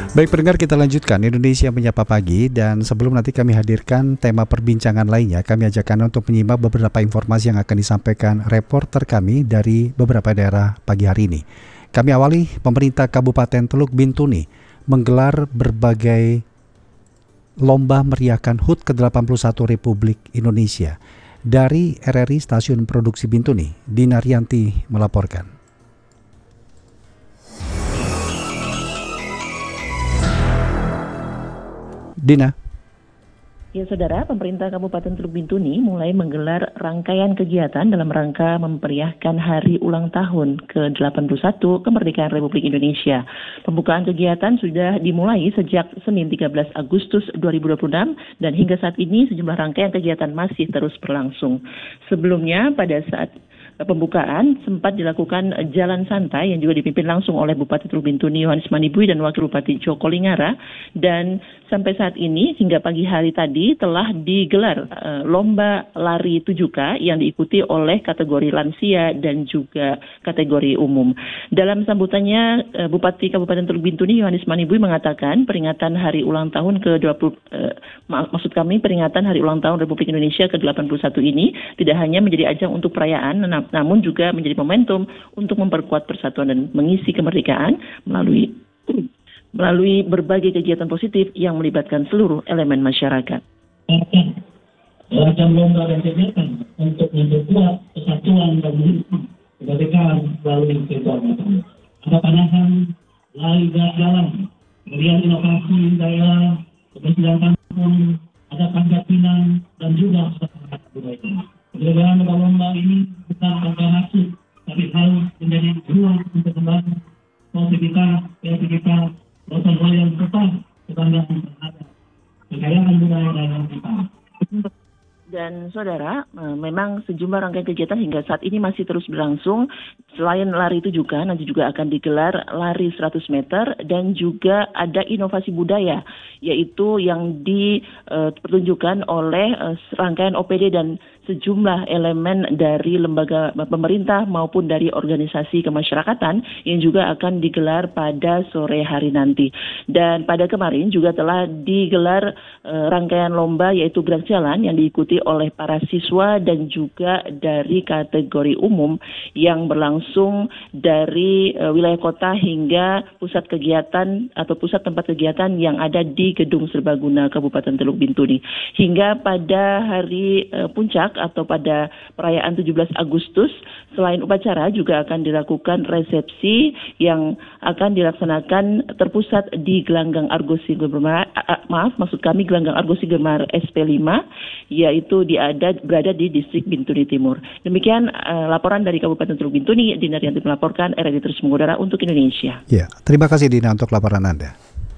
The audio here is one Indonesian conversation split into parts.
Baik pendengar, kita lanjutkan Indonesia Menyapa Pagi, dan sebelum nanti kami hadirkan tema perbincangan lainnya, kami ajak Anda untuk menyimak beberapa informasi yang akan disampaikan reporter kami dari beberapa daerah pagi hari ini. Kami awali, pemerintah Kabupaten Teluk Bintuni menggelar berbagai lomba meriahkan HUT ke-81 Republik Indonesia. Dari RRI Stasiun Produksi Bintuni, Dina Rianti melaporkan. Dina. Ya Saudara, pemerintah Kabupaten Teluk Bintuni mulai menggelar rangkaian kegiatan dalam rangka memeriahkan hari ulang tahun ke-81 kemerdekaan Republik Indonesia. Pembukaan kegiatan sudah dimulai sejak Senin 13 Agustus 2026 dan hingga saat ini sejumlah rangkaian kegiatan masih terus berlangsung. Sebelumnya pada saat pembukaan sempat dilakukan jalan santai yang juga dipimpin langsung oleh Bupati Teluk Bintuni Yohanes Manibui dan Wakil Bupati Joko Lingara, dan sampai saat ini hingga pagi hari tadi telah digelar lomba lari 7K yang diikuti oleh kategori lansia dan juga kategori umum. Dalam sambutannya, Bupati Kabupaten Teluk Bintuni Yohanes Manibui mengatakan peringatan hari ulang tahun peringatan hari ulang tahun Republik Indonesia ke-81 ini tidak hanya menjadi ajang untuk perayaan, namun juga menjadi momentum untuk memperkuat persatuan dan mengisi kemerdekaan melalui berbagai kegiatan positif yang melibatkan seluruh elemen masyarakat. Beragam lomba dan kegiatan untuk memperkuat persatuan dan mengisi kemerdekaan melalui kegiatan. Ada panahan, lari jalan, kemudian inovasi daerah, kebersihan kampung, ada panjat pinang, dan juga masyarakat budaya. Penyelenggaraan lomba ini bukan tanpa maksud, tapi harus menjadi ruang untuk membangun kreativitas, rasa yang tetap kebanggaan terhadap kekayaan budaya daerah kita. Dan Saudara, memang sejumlah rangkaian kegiatan hingga saat ini masih terus berlangsung. Selain lari 7K, nanti juga akan digelar lari 100 meter dan juga ada inovasi budaya, yaitu yang dipertunjukkan oleh rangkaian OPD dan sejumlah elemen dari lembaga pemerintah maupun dari organisasi kemasyarakatan yang juga akan digelar pada sore hari nanti. Dan pada kemarin juga telah digelar rangkaian lomba yaitu gerak jalan yang diikuti oleh para siswa dan juga dari kategori umum yang berlangsung dari wilayah kota hingga pusat kegiatan atau pusat tempat kegiatan yang ada di Gedung Serbaguna Kabupaten Teluk Bintuni. Hingga pada hari puncak atau pada perayaan 17 Agustus, selain upacara juga akan dilakukan resepsi yang akan dilaksanakan terpusat di Gelanggang Argo Sigemar, Gelanggang Argo Sigemar SP5, yaitu berada di distrik Bintuni Timur. Demikian laporan dari Kabupaten Teluk Bintuni, Dina Rianti melaporkan, RRI Terus Mengudara untuk Indonesia. Ya, terima kasih Dina untuk laporan Anda.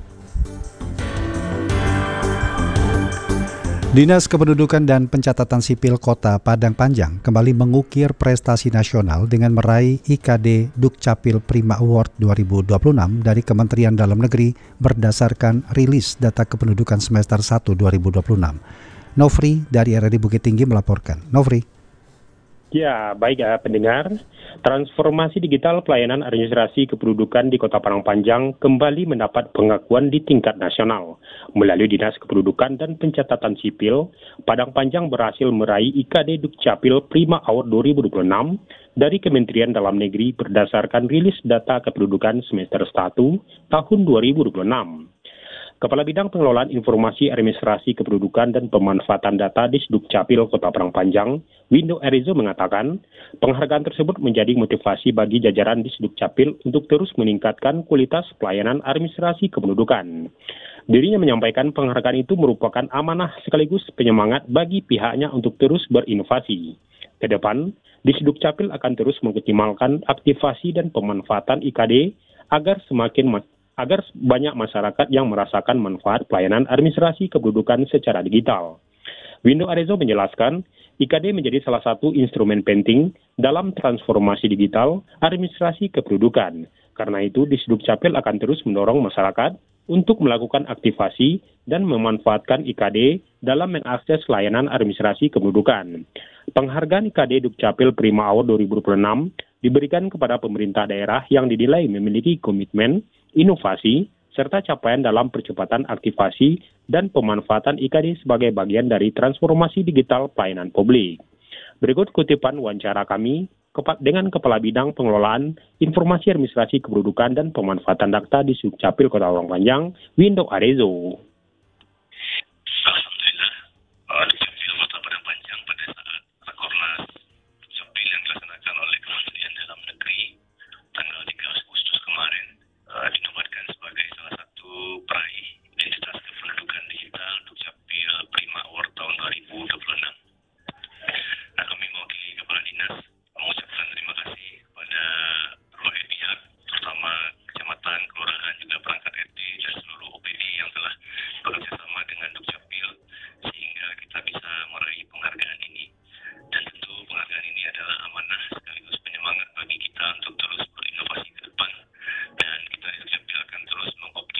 Dinas Kependudukan dan Pencatatan Sipil Kota Padang Panjang kembali mengukir prestasi nasional dengan meraih IKD Dukcapil Prima Award 2026 dari Kementerian Dalam Negeri berdasarkan rilis data kependudukan semester 1 2026. Nofri dari RRI Bukit Tinggi melaporkan. Nofri. Ya, baik pendengar. Transformasi digital pelayanan administrasi kependudukan di Kota Padang Panjang kembali mendapat pengakuan di tingkat nasional. Melalui Dinas Kependudukan dan Pencatatan Sipil, Padang Panjang berhasil meraih IKD Dukcapil Prima Award 2026 dari Kementerian Dalam Negeri berdasarkan rilis data kependudukan semester 1 tahun 2026. Kepala Bidang Pengelolaan Informasi Administrasi Kependudukan dan Pemanfaatan Data di Dukcapil Kota Padang Panjang, Windo Erizo mengatakan, penghargaan tersebut menjadi motivasi bagi jajaran di Dukcapil untuk terus meningkatkan kualitas pelayanan administrasi kependudukan. Dirinya menyampaikan penghargaan itu merupakan amanah sekaligus penyemangat bagi pihaknya untuk terus berinovasi. Ke depan, di Dukcapil akan terus mengoptimalkan aktivasi dan pemanfaatan IKD agar banyak masyarakat yang merasakan manfaat pelayanan administrasi kependudukan secara digital. Windo Arezo menjelaskan, IKD menjadi salah satu instrumen penting dalam transformasi digital administrasi kependudukan. Karena itu, Disdukcapil akan terus mendorong masyarakat untuk melakukan aktivasi dan memanfaatkan IKD dalam mengakses layanan administrasi kependudukan. Penghargaan IKD Dukcapil Prima Award 2026 diberikan kepada pemerintah daerah yang dinilai memiliki komitmen, inovasi, serta capaian dalam percepatan aktivasi dan pemanfaatan IKD sebagai bagian dari transformasi digital pelayanan publik. Berikut kutipan wawancara kami dengan Kepala Bidang Pengelolaan Informasi Administrasi Kependudukan dan Pemanfaatan Data di Sukcapil Kota Parang Panjang, Windo Arezo.